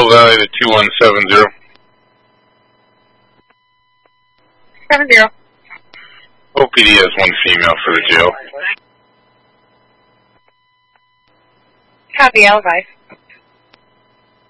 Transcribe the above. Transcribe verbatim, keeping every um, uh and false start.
Mill Valley to two one seven zero. Seven zero. O P D has one female for the jail. Copy, I'll advise.